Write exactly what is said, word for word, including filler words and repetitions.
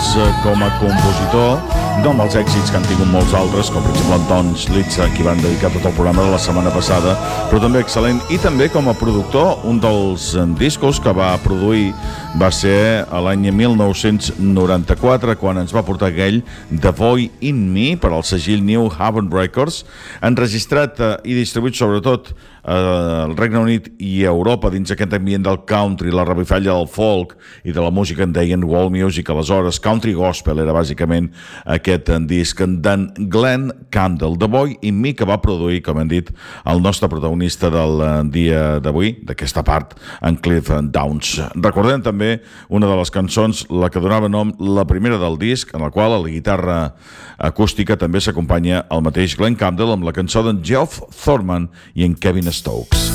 doncs, com a compositor, no amb els èxits que han tingut molts altres, com per exemple en Don Schlitz, a qui van dedicar tot el programa de la setmana passada, però també excel·lent, i també com a productor. Un dels discos que va produir va ser a l'any mil nou-cents noranta-quatre, quan ens va portar aquell The Void in Me per al segell New Haven Records, enregistrat eh, i distribuït sobretot al Regne Unit i a Europa dins aquest ambient del country, la revifalla del folk i de la música en deien world music. Aleshores, country gospel era bàsicament aquest disc d'en Glenn Campbell, The Boy in Me, que va produir, com hem dit, el nostre protagonista del dia d'avui, d'aquesta part, en Cliff Downs. Recordem també una de les cançons, la que donava nom, la primera del disc, en la qual a la guitarra acústica també s'acompanya el mateix Glenn Campbell amb la cançó d'en Geoff Thorman i en Kevin Stokes.